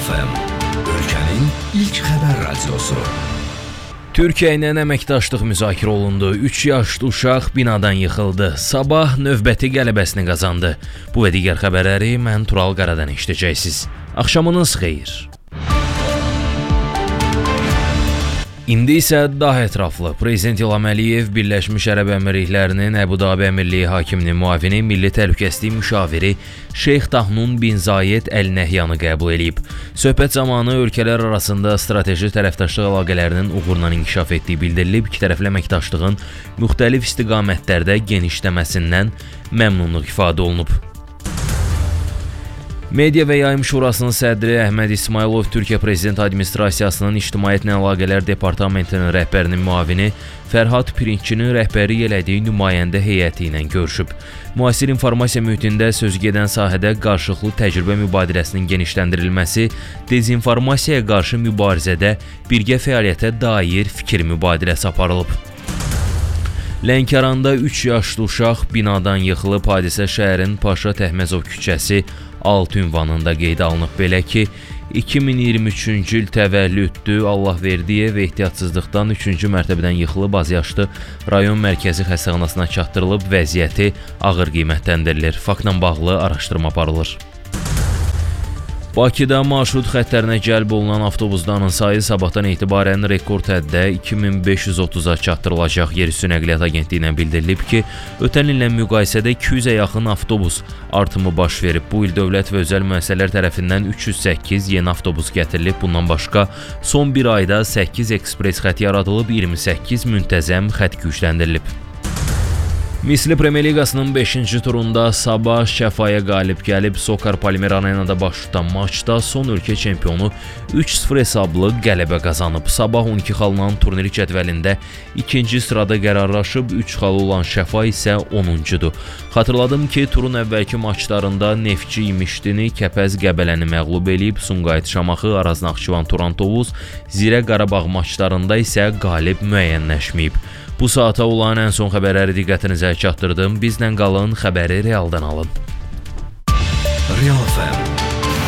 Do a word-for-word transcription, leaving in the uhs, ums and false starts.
F M, ölkənin ilk xəbər radiosu. Türkiyə ilə əməkdaşlıq müzakirə olundu. üç yaşlı uşaq binadan yıxıldı. Sabah növbəti qələbəsini qazandı. Bu və digər xəbərləri mən Tural Qaradan eşidəcəksiniz. Axşamınız xeyir. İndi isə daha ətraflı. Prezident İlham Əliyev Birləşmiş Ərəb Əmirliklərinin Əbu Dabi Əmirliyi hakiminin müavini, Milli Təhlükəsizlik müşaviri Şeyx Tahnun bin Zayed Əl Nəhyanı qəbul edib. Söhbət zamanı ölkələr arasında strateji tərəfdaşlıq əlaqələrinin uğurla inkişaf etdiyi bildirilib. İkitərəfli əməkdaşlığın müxtəlif istiqamətlərdə genişləməsindən məmnunluq ifadə olunub. Media və Yayım Şurasının sədri Əhməd İsmailov Türkiyə Prezident Administrasiyasının İctimaiyyətlə Əlaqələr Departamentinin rəhbərinin müavini Fərhad Pirinçinin rəhbərlik elədiyi nümayəndə heyəti ilə görüşüb. Müasir informasiya mühitində sözügedən sahədə qarşılıqlı təcrübə mübadiləsinin genişləndirilməsi, dezinformasiyaya qarşı mübarizədə birgə fəaliyyətə dair fikir mübadiləsi aparılıb. Lənkəranda üç yaşlı uşaq binadan yıxılıb. Hadisə şəhərin Paşa Təhməzov küçəsi altı ünvanında qeydə alınıb. Belə ki, iki min iyirmi üçüncü il təvəllüddü Allahverdiyev və ehtiyatsızlıqdan üçüncü mərtəbədən yıxılıb azyaşlı rayon mərkəzi xəstəxanasına çatdırılıb, vəziyyəti ağır qiymətləndirilir. Faktla bağlı araşdırma aparılır. Bakıda marşrut xəttlərinə cəlb olunan avtobusların sayı sabahdan etibarən rekord həddə iki min beş yüz otuz'a çatdırılacaq. Yerüstü Nəqliyyat Agentliyindən bildirilib ki, ötən illə müqayisədə iki yüzə yaxın avtobus artımı baş verib. Bu il dövlət və özəl müəssisələr tərəfindən üç yüz səkkiz yeni avtobus gətirilib. Bundan başqa son bir ayda səkkiz ekspres xətt yaradılıb, iyirmi səkkiz müntəzəm xətt gücləndirilib. Misli Premyer Liqasının beşinci turunda Sabah Şəfaya qalib gəlib. Sokar Polimer Arenada baş tutan maçda son ölkə çempionu üç sıfır hesablı qələbə qazanıb. Sabah on iki xalınan turnir cədvəlində ikinci sırada qərarlaşıb, üç xalı olan Şəfa isə onuncudur. Xatırladım ki, turun əvvəlki maçlarında Neftçi İmişdini, Kəpəz Qəbələni məğlub eləyib. Sumqayıt Şamaxı, Araz Naxçıvan Turan-Tovuz, Zirə Qarabağ maçlarında isə qalib müəyyənləşməyib. Bu saata olan ən son xəbərləri diqqətinizə çatdırdım. Bizlə qalın, xəbəri realdan alın. Real F M